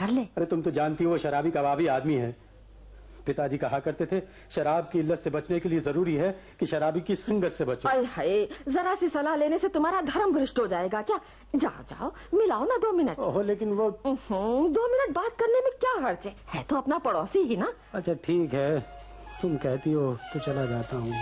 ले। अरे तुम तो जानती हो वो शराबी कबाबी आदमी है। पिताजी कहा करते थे शराब की इल्लत से बचने के लिए जरूरी है कि शराबी की संगत से बचो। हाय हाय, जरा सी सलाह लेने से तुम्हारा धर्म भ्रष्ट हो जाएगा क्या? जाओ जाओ, मिलाओ ना 2 मिनट। ओहो, लेकिन वो 2 मिनट बात करने में क्या हर्ज है तो अपना पड़ोसी ही ना। अच्छा ठीक है, तुम कहती हो तो चला जाता हूँ।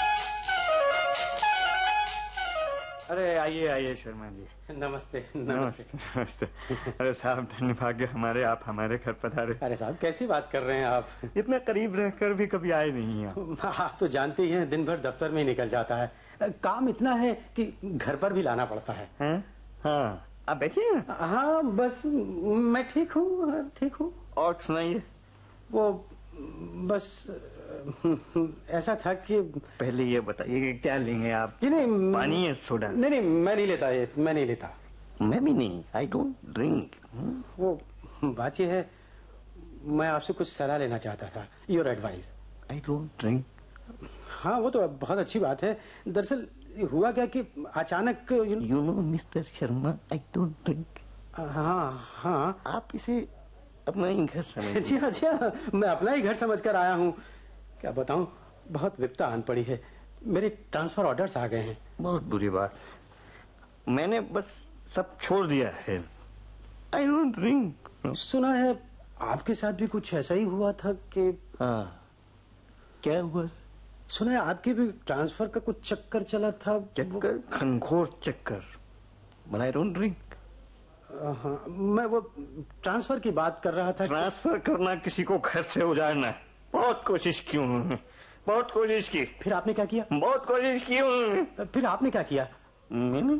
अरे आइए आइए शर्मा जी। नमस्ते नमस्ते नमस्ते। अरे साहब धन्य भाग्य हमारे, आप हमारे घर पधारे। अरे साहब कैसी बात कर रहे हैं आप? इतने करीब रहकर भी कभी आए नहीं आप। आप तो जानते ही हैं दिन भर दफ्तर में ही निकल जाता है, काम इतना है कि घर पर भी लाना पड़ता है। हाँ आप बैठिए। हाँ बस मैं ठीक हूँ, ठीक हूँ। और सुनाइए। वो बस ऐसा था कि पहले ये बताइए कि क्या लेंगे आप? नहीं, पानी है, सोडा? नहीं मैं नहीं लेता, ये मैं नहीं लेता। मैं भी नहीं, आई डोंट ड्रिंक। वो बात ये है, मैं आपसे कुछ सलाह लेना चाहता था, your advice. I don't drink. हाँ वो तो बहुत अच्छी बात है। दरअसल हुआ क्या कि अचानक you know mister Sharma, I don't drink. हाँ हाँ, आप इसे अपना ही घर समझ। जी हाँ जी हाँ, मैं अपना ही घर समझ कर आया हूँ। क्या बताऊँ, बहुत विपदा आन पड़ी है, मेरे ट्रांसफर ऑर्डर्स आ गए हैं। बहुत बुरी बात, मैंने बस सब छोड़ दिया है। I don't drink. सुना है आपके साथ भी कुछ ऐसा ही हुआ था कि? हाँ, क्या हुआ? सुना है आपके भी ट्रांसफर का कुछ चक्कर चला था। चक्कर? घनघोर चक्कर। But I don't drink. हाँ, मैं वो ट्रांसफर की बात कर रहा था। ट्रांसफर करना किसी को घर से उजाड़ना है, बहुत कोशिश की उन्होंने, बहुत कोशिश की। फिर आपने क्या किया? बहुत कोशिश की उन्होंने। फिर आपने क्या किया? मैंने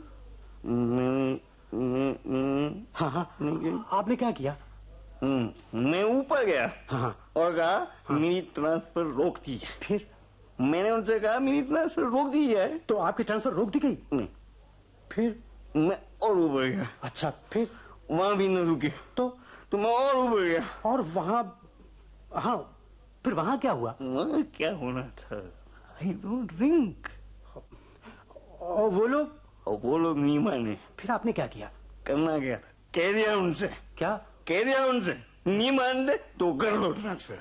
हाँ हाँ, आपने क्या किया? मैं ऊपर गया हाँ और कहा मेरी ट्रांसफर रोक दी जाए। फिर मैंने उनसे कहा मेरी ट्रांसफर रोक दी जाए, तो आपकी ट्रांसफर रोक दी गई? नहीं। फिर मैं और ऊपर गया। अच्छा, फिर वहां भी न रुके तो मैं और ऊपर गया। और वहाँ? हाँ, फिर वहाँ क्या हुआ? वहां क्या होना था? I don't drink. और वो लोग नहीं माने। फिर आपने क्या किया? करना क्या था? कह दिया उनसे। क्या कह दिया उनसे? नहीं मानते तो कर लो ट्रांसफर।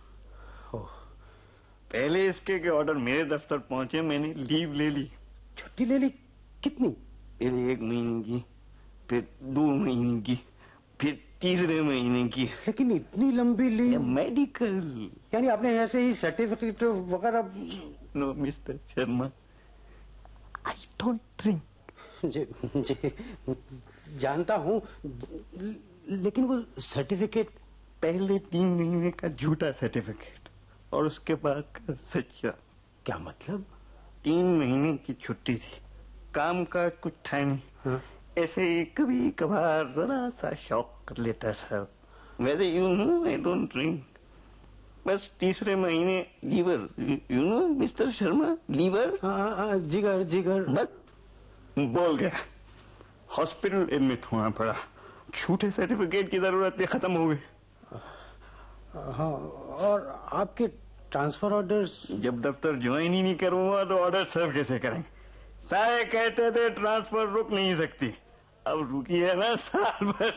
पहले इसके के ऑर्डर मेरे दफ्तर पहुंचे, मैंने लीव ले ली। छुट्टी ले ली? कितनी? पहले 1 महीने की, फिर 2 महीने की, फिर 3रे महीने की। लेकिन इतनी लंबी लीव? मेडिकल। यानी आपने ऐसे ही सर्टिफिकेट वगैरह? No mister Sharma, I don't drink. जी जानता हूँ, लेकिन वो सर्टिफिकेट? पहले 3 महीने का झूठा सर्टिफिकेट और उसके बाद का सच्चा। क्या मतलब? 3 महीने की छुट्टी थी, काम का कुछ था नहीं। हाँ? ऐसे ही कभी कभार जरा सा शौक कर लेता था। वैसे you know I don't drink. बस 3रे महीने liver, you know mister Sharma, liver. हाँ, जिगर। बस बोल गया, हॉस्पिटल एडमिट होना पड़ा। झूठे सर्टिफिकेट की जरूरत भी खत्म हो गई। हाँ, और आपके ट्रांसफर ऑर्डर्स? जब दफ्तर ज्वाइन ही नहीं करूंगा तो ऑर्डर सर्व कैसे करेंगे? सारे कहते थे ट्रांसफर रुक नहीं सकती, अब रुकी है ना साल भर